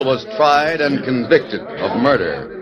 was tried and convicted of murder.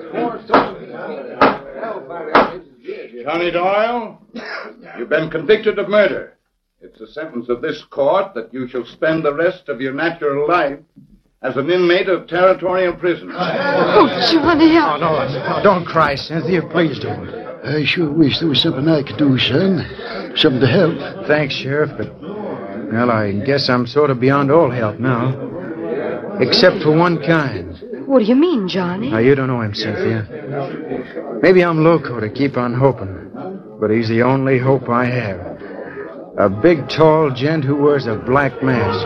Johnny Doyle, you've been convicted of murder. It's the sentence of this court that you shall spend the rest of your natural life as an inmate of territorial prison. Oh, Johnny. Oh, no, don't cry, Cynthia. Please don't. I sure wish there was something I could do, son. Something to help. Thanks, Sheriff, but, well, I guess I'm sort of beyond all help now. Except for one kind. What do you mean, Johnny? Now, you don't know him, Cynthia. Maybe I'm loco to keep on hoping, but he's the only hope I have. A big, tall gent who wears a black mask.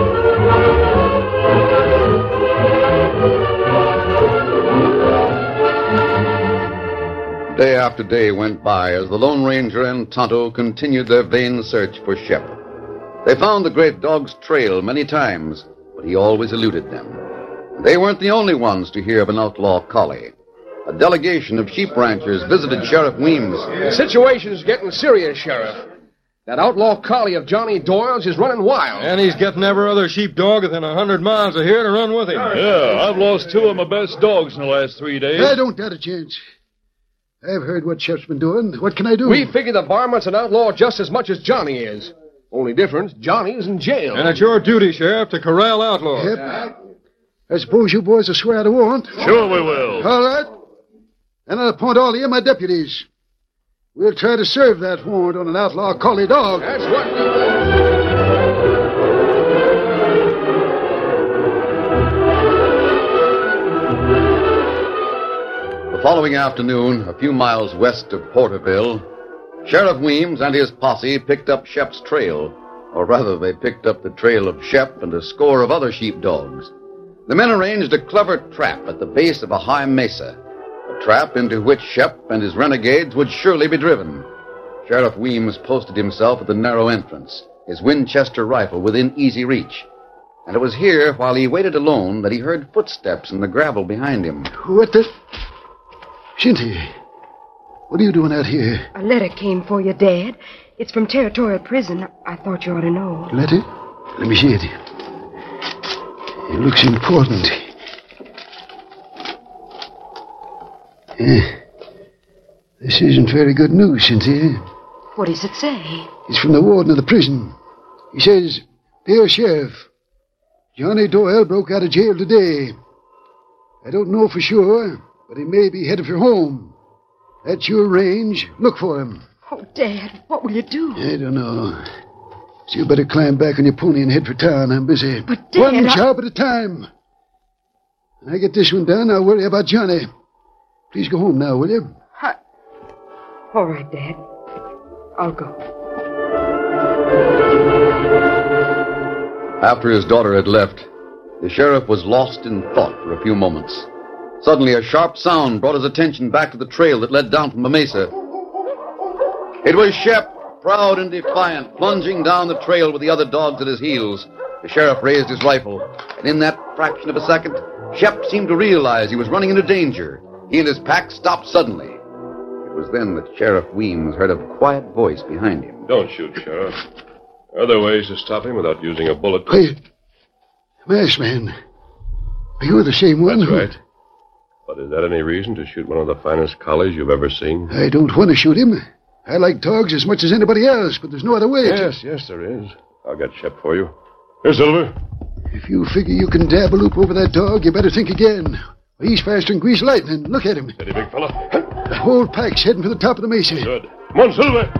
Day after day went by as the Lone Ranger and Tonto continued their vain search for Shep. They found the great dog's trail many times, but he always eluded them. They weren't the only ones to hear of an outlaw collie. A delegation of sheep ranchers visited Sheriff Weems. The situation's getting serious, Sheriff. That outlaw collie of Johnny Doyle's is running wild. And he's getting every other sheepdog within 100 miles of here to run with him. Yeah, I've lost 2 of my best dogs in the last 3 days. I don't doubt a chance. I've heard what Shep's been doing. What can I do? We figure the varmint's an outlaw just as much as Johnny is. Only difference, Johnny's in jail. And it's your duty, Sheriff, to corral outlaws. Yep. I suppose you boys will swear to warrant. Sure we will. All right. And I'll appoint all of you my deputies. We'll try to serve that warrant on an outlaw collie dog. That's what we will. The following afternoon, a few miles west of Porterville, Sheriff Weems and his posse picked up Shep's trail. Or rather, they picked up the trail of Shep and a score of other sheepdogs. The men arranged a clever trap at the base of a high mesa. A trap into which Shep and his renegades would surely be driven. Sheriff Weems posted himself at the narrow entrance, his Winchester rifle within easy reach. And it was here, while he waited alone, that he heard footsteps in the gravel behind him. What the... Cynthia, what are you doing out here? A letter came for you, Dad. It's from Territorial Prison. I thought you ought to know. Letter? Let me see it. It looks important. This isn't very good news, Cynthia. What does it say? It's from the warden of the prison. He says, "Dear Sheriff, Johnny Doyle broke out of jail today. I don't know for sure, but he may be headed for home. At your range, look for him." Oh, Dad, what will you do? I don't know. So you better climb back on your pony and head for town. I'm busy. But, Dad, one job at a time. When I get this one done, I'll worry about Johnny. Please go home now, will you? All right, Dad. I'll go. After his daughter had left, the sheriff was lost in thought for a few moments. Suddenly, a sharp sound brought his attention back to the trail that led down from the mesa. It was Shep, proud and defiant, plunging down the trail with the other dogs at his heels. The sheriff raised his rifle, and in that fraction of a second, Shep seemed to realize he was running into danger. He and his pack stopped suddenly. It was then that Sheriff Weems heard a quiet voice behind him. Don't shoot, Sheriff. There are other ways to stop him without using a bullet. Wait. Masked man. Are you the same one? That's right. But is that any reason to shoot one of the finest collies you've ever seen? I don't want to shoot him. I like dogs as much as anybody else, but there's no other way. Yes, there is. I'll get Shep for you. Here, Silver. If you figure you can dab a loop over that dog, you better think again. He's faster than greased lightning. Look at him. Steady, big fella. The whole pack's heading for the top of the mesa. Good. Come on, Silver.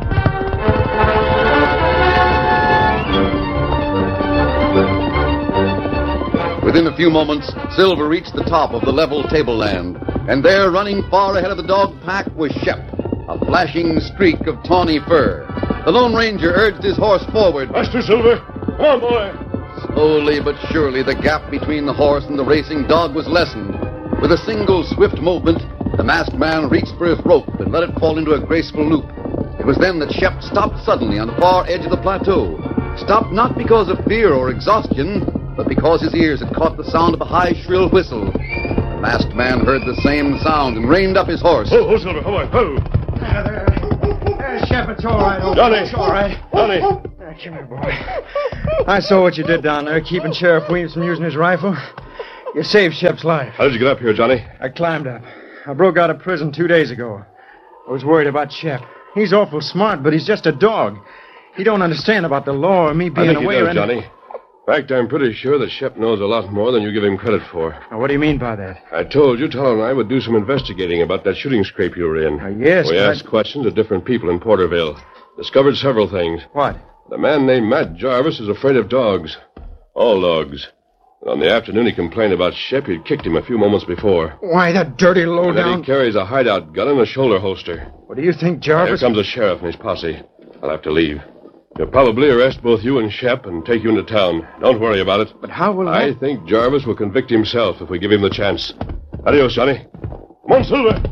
Within a few moments, Silver reached the top of the level tableland, and there, running far ahead of the dog pack, was Shep, a flashing streak of tawny fur. The Lone Ranger urged his horse forward. Faster, Silver. Come on, boy. Slowly but surely, the gap between the horse and the racing dog was lessened. With a single swift movement, the masked man reached for his rope and let it fall into a graceful loop. It was then that Shep stopped suddenly on the far edge of the plateau. Stopped not because of fear or exhaustion, but because his ears had caught the sound of a high, shrill whistle. The masked man heard the same sound and reined up his horse. Oh, Silver, come on. Oh. There, Shep, it's all right. Johnny. It's all right. Johnny. Come here, boy. I saw what you did down there, keeping Sheriff Weems from using his rifle. You saved Shep's life. How did you get up here, Johnny? I climbed up. I broke out of prison 2 days ago. I was worried about Shep. He's awful smart, but he's just a dog. He don't understand about the law or me being I think away he or does, anything. Johnny. In fact, I'm pretty sure that Shep knows a lot more than you give him credit for. Now, what do you mean by that? I told you Tonto and I would do some investigating about that shooting scrape you were in. Yes, We but asked questions of different people in Porterville. Discovered several things. What? The man named Matt Jarvis is afraid of dogs. All dogs. And on the afternoon he complained about Shep. He'd kicked him a few moments before. Why, that dirty And that lowdown... he carries a hideout gun and a shoulder holster. What do you think, Here Jarvis? comes the sheriff and his posse. I'll have to leave. They'll probably arrest both you and Shep and take you into town. Don't worry about it. But how will I that... think Jarvis will convict himself if we give him the chance. Adios, Johnny. Come on, Silver.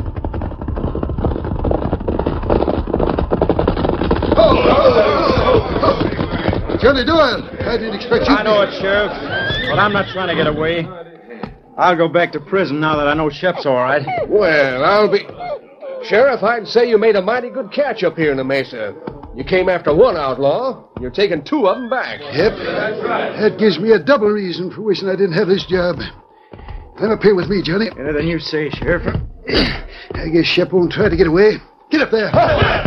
Johnny Doyle, I didn't expect you. I know it, Sheriff, but I'm not trying to get away. I'll go back to prison now that I know Shep's all right. Well, I'll be... Sheriff, I'd say you made a mighty good catch up here in the mesa. You came after one outlaw. You're taking 2 of them back. Yep. That gives me a double reason for wishing I didn't have this job. Climb up here with me, Johnny. Anything you say, Sheriff. I guess Shep won't try to get away. Get up there.